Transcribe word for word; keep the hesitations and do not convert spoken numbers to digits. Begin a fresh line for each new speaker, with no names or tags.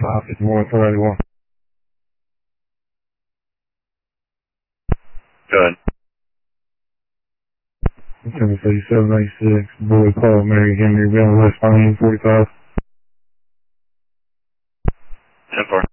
five fifty-one, four eighty-one.
Go ahead.
Tennessee seven eighty-six, boy Paul Mary Henry, Bell West Pine forty-five.
ten four.